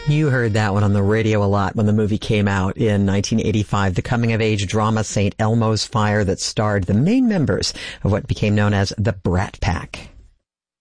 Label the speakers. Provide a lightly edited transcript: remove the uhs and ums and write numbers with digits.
Speaker 1: You heard that one on the radio a lot when the movie came out in 1985, the coming-of-age drama St. Elmo's Fire that starred the main members of what became known as the Brat Pack.